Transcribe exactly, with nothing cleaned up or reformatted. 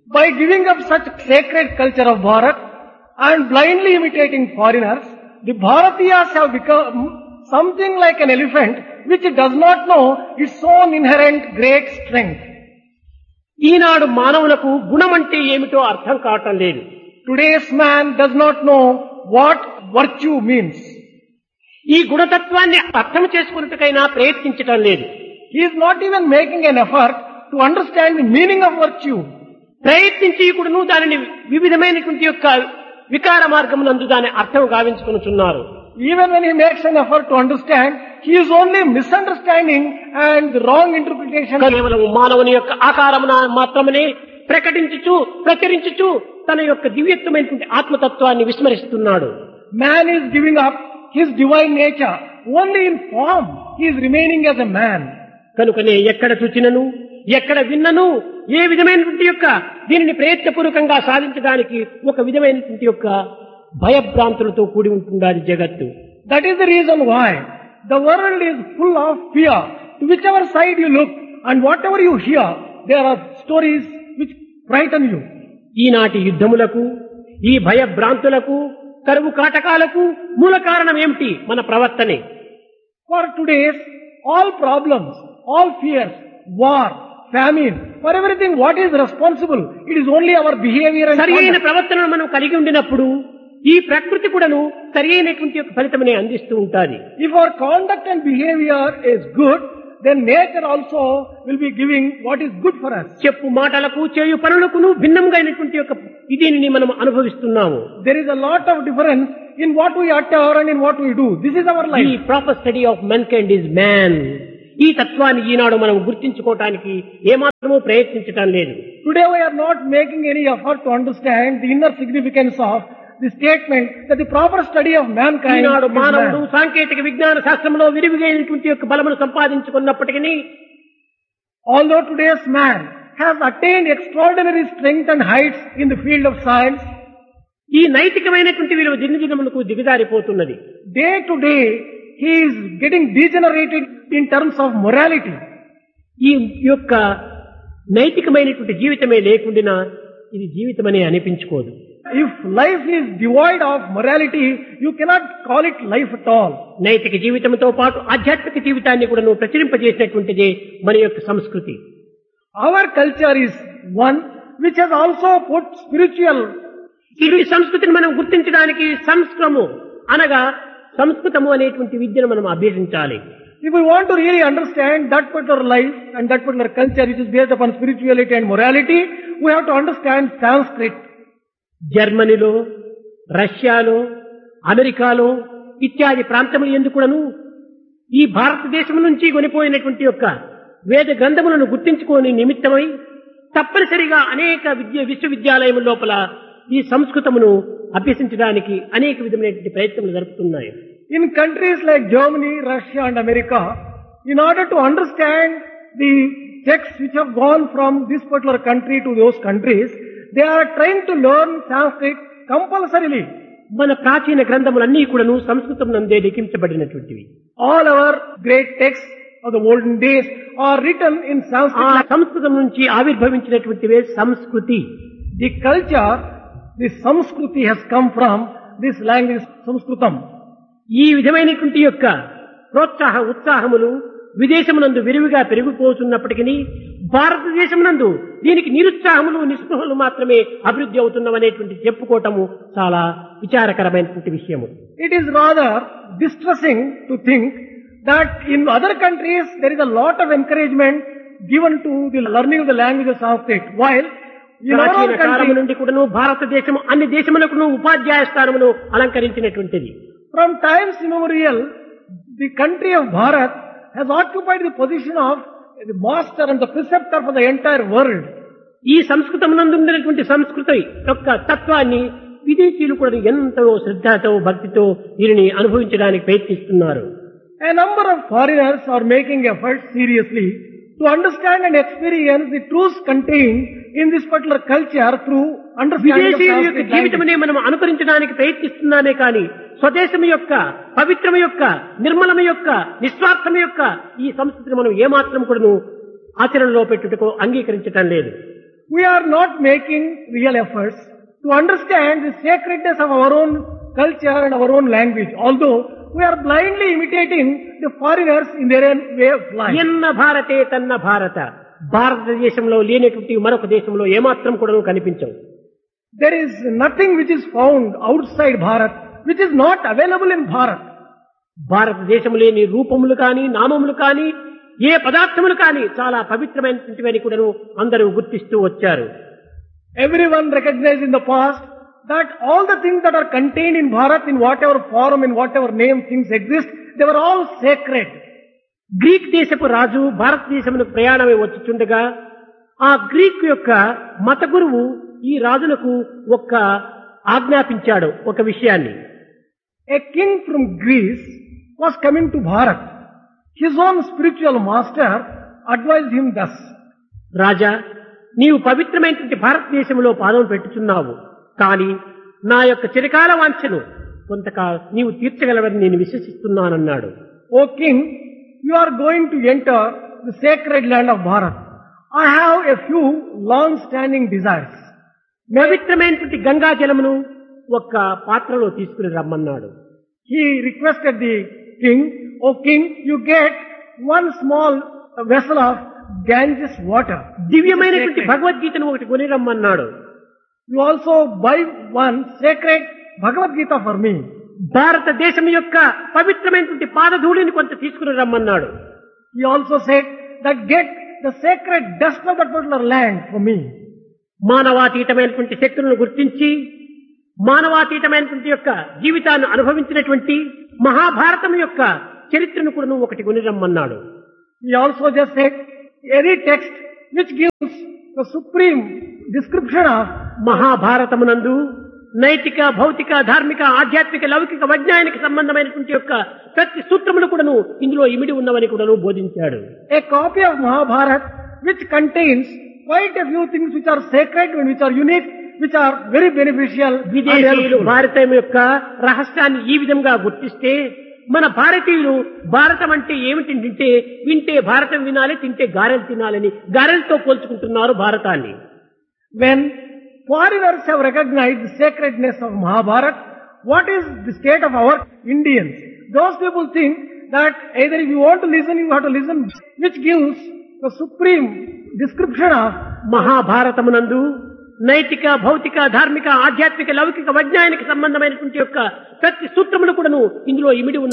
By giving up such sacred culture of Bharat and blindly imitating foreigners, the Bharatiyas have become something like an elephant which does not know its own inherent great strength. ఈనాడు మానవులకు గుణం అంటే ఏమిటో అర్థం కావటం లేదు. Today's man does not know what virtue means. ఈ గుణతత్వాన్ని అర్థం చేసుకున్నట్టుకైనా ప్రయత్నించటం లేదు. He is not even making an effort to understand the meaning of virtue. ప్రయత్నించి కూడాను దానిని వివిధమైనటువంటి యొక్క వికార మార్గమునందు దాని అర్థం గావించుకొనుచున్నారు. Even when he makes an effort to understand, he is only misunderstanding and the wrong interpretation. కేవలం మానవుని యొక్క ఆకారమున మాత్రమే ప్రకటించుచు ప్రచురించుచు తన యొక్క దివ్యత్వమైనటువంటి ఆత్మతత్వాన్ని విస్మరిస్తున్నాడు. Man is giving up his divine nature only in form. He is remaining as a man. కనుకనే ఎక్కడ చూచినను ఎక్కడ విన్నను ఏ విధమైనటువంటి యొక్క దీనిని ప్రయత్నపూర్వకంగా సాధించడానికి ఒక విధమైనటువంటి యొక్క భయభ్రాంతులతో కూడి ఉంటున్నది జగత్తు. That is the reason why the world is full of fear. To whichever side you look and whatever you hear, there are stories which frighten you. ఈనాటి యుద్ధములకు ఈ భయభ్రాంతులకు కరువు కాటకాలకు మూల కారణం ఏమిటి? మన ప్రవర్తనే. For today's all problems, all fears, war, famine, for everything what is responsible? It is only our behavior and సరి అయిన conduct. ప్రవర్తనను మనం కలిగి ఉండినప్పుడు ఈ ప్రకృతి కూడాను సరి అయినటువంటి యొక్క ఫలితమనే అందిస్తూ ఉంటుంది. If our conduct and behavior is good, then nature also will be giving what is good for us. చెప్పు మాటలకు చేయు పనులకును భిన్నంగా అయినటువంటి యొక్క దీనిని మనం అనుభవిస్తున్నాము. There is a lot of difference in what we utter and in what we do. This is our ఈ life. Proper study of మెన్కైండ్ is man. ఈ తత్వాన్ని ఈనాడు మనం గుర్తించుకోవటానికి ఏమాత్రమూ ప్రయత్నించటం లేదు. Today we are not making any effort to understand the inner significance of the statement that the proper study of mankind Eenadu is మానవుడు man. సాంకేతిక విజ్ఞాన శాస్త్రంలో విరివిగైనటువంటి యొక్క బలమును సంపాదించుకున్నప్పటికీ Although today's man has attained extraordinary strength and heights in the field of science, ఈ నైతికమైనటువంటి విలువ దినదినములకు దిగజారిపోతున్నది. day to day he is getting degenerated in terms of morality. ఈ యొక్క నైతికమైనటువంటి జీవితమే లేకుండా ఇది జీవితమనే అనిపించుకోదు. If life is devoid of morality, you cannot call it life at all. నైతిక జీవితంతో పాటు ఆధ్యాత్మిక జీవితాన్ని కూడా నువ్వు ప్రచురింపజేసినటువంటిదే మన యొక్క సంస్కృతి. Our culture is one which has also put spiritual. ఈ సంస్కృతిని మనం గుర్తించడానికి సంస్కృతము అనగా సంస్కృతము అనేటువంటి విద్యను మనం అభ్యసించాలి. If we want to really understand that particular life and that particular culture which is based upon spirituality and morality, we have to understand Sanskrit. జర్మనీలో, రష్యాలో, అమెరికాలో ఇత్యాది ప్రాంతములు ఎందుకును ఈ భారతదేశం నుంచి కొనిపోయినటువంటి యొక్క వేద గ్రంథములను గుర్తించుకోని నిమిత్తమై తప్పనిసరిగా అనేక విద్య విశ్వవిద్యాలయం లోపల ఈ సంస్కృతమును అభ్యసించడానికి అనేక విధమైనటువంటి ప్రయత్నములు జరుపుతున్నాయి. In countries like Germany, Russia and America, in order to understand the texts which have gone from this particular country to those countries, they are trying to learn Sanskrit compulsorily. మన ప్రాచీన గ్రంథములన్నీ కూడాను సంస్కృతం నందే లిఖించబడినటువంటివి. All our great texts of the olden days are written in ఆ Sanskrit. సంస్కృతం నుంచి ఆవిర్భవించినటువంటివే సంస్కృతి. The culture, the Samskruti has come from this language Sanskritam. ఈ విధమైనటువంటి యొక్క ప్రోత్సాహ ఉత్సాహములు విదేశమునందు విరివిగా పెరిగిపోతున్నప్పటికీ భారతదేశమునందు దీనికి నిరుత్సాహములు నిస్పృహలు మాత్రమే అభివృద్ధి అవుతున్నవనేటువంటి చెప్పుకోవటము చాలా విచారకరమైనటువంటి విషయము. It is rather distressing to think that in other countries there is a lot of encouragement given to the learning of the language of Sanskrit, while in our ప్రాచీన own కాలము country, నుండి కూడాను భారతదేశము అన్ని దేశములకు ఉపాధ్యాయ స్థానమును అలంకరించినటువంటిది. from times immemorial, the country of Bharat has occupied the position of the master and the preceptor for the entire world. ఈ సంస్కృతమునందు ఉన్నటువంటి సంస్కృతి యొక్క తత్వాన్ని విదేశీయులు కూడా ఎంతో శ్రద్ధతో భక్తితో దీనిని అనుభవించడానికి ప్రయత్నిస్తున్నారు. A number of foreigners are making efforts seriously to understand and experience the truths contained in this particular culture through understanding of విదేశీయుల యొక్క Sanskrit language. జీవితమనే మనం అనుకరించడానికి ప్రయత్నిస్తున్నామే కానీ స్వదేశం యొక్క పవిత్రమ యొక్క నిర్మలమ యొక్క నిస్వార్థం యొక్క ఈ సంస్కృతిని మనం ఏమాత్రం కూడా ఆచరణలో పెట్టుటకు అంగీకరించటం లేదు. we are not making real efforts to understand the sacredness of our own culture and our own language, although we are blindly imitating the foreigners in their own way of life. ఎన్న భారతే తన్న భారత, భారతదేశంలో లేనటువంటి మరొక దేశంలో ఏమాత్రం కూడా కనిపించవు. There is nothing which is found outside Bharat which is not available in Bharat. భారతదేశంలో లేని రూపములు కానీ నామములు కానీ ఏ పదార్థములు కానీ చాలా పవిత్రమైనటువంటివని కూడా అందరూ గుర్తిస్తూ వచ్చారు. Everyone recognized in the past that all the things that are contained in Bharat, in whatever form, in whatever name things exist, they were all sacred. Greek దేశపు రాజు భారతదేశమునకు ప్రయాణమై వచ్చుచుండగా ఆ గ్రీక్ యొక్క మత గురువు ఈ రాజులకు ఒక్క ఆజ్ఞాపించాడు ఒక విషయాన్ని. A king from Greece was coming to Bharat. His own spiritual master advised him thus. రాజా, నీవు పవిత్రమైనటువంటి భారతదేశంలో పాదం పెట్టుచున్నావు, కానీ నా యొక్క చిరకాల వాంఛను కొంతకాలం నీవు తీర్చగలవని నేను విశ్వసిస్తున్నానన్నాడు. O king, you are going to enter the sacred land of Bharat. I have a few long-standing desires. పవిత్రమైనటువంటి గంగా జలమును ఒక్క పాత్రలో తీసుకుని రమ్మన్నాడు. He requested the king, O king, you get one small vessel of Ganges water. దివ్యమైనటువంటి భగవద్గీతను ఒకటి కొని రమ్మన్నాడు. You also buy one sacred Bhagavad Gita for me. భారతదేశం యొక్క పవిత్రమైనటువంటి పాదధూళిని కొంత తీసుకుని రమ్మన్నాడు. He also said that get the sacred dust of that particular land for me. మానవాతీతమైనటువంటి శక్తులను గుర్తించి మానవాతీతమైనటువంటి యొక్క జీవితాన్ని అనుభవించినటువంటి మహాభారతం యొక్క చరిత్రను కూడా ఒకటి కొని రమ్మన్నాడు. He also just said any text which gives the supreme description of మహాభారతమునందు నైతిక భౌతిక ధార్మిక ఆధ్యాత్మిక లౌకిక వైజ్ఞానిక సంబంధమైనటువంటి యొక్క ప్రతి సూత్రములు కూడాను ఇందులో ఇమిడి ఉన్నవని కూడాను బోధించాడు. A copy of Mahabharata which contains quite a few things which are sacred and which are unique, which are very beneficial. విదేశీయులు భారతం యొక్క రహస్యాన్ని ఈ విధంగా గుర్తిస్తే మన భారతీయులు భారతం అంటే ఏమిటి తింటే వింటే భారతం వినాలి, తింటే గారెలు తినాలని గారెలతో పోల్చుకుంటున్నారు భారతాన్ని. When foreigners have recognized the sacredness of Mahabharata, what is the state of our Indians? Those people think that either if you want to listen, you have to listen, which gives the supreme description of మహాభారతమునందు నైతిక భౌతిక ధార్మిక ఆధ్యాత్మిక లౌకిక వైజ్ఞానిక సంబంధమైనటువంటి యొక్క ప్రతి సూత్రములు కూడాను ఇందులో ఇమిడి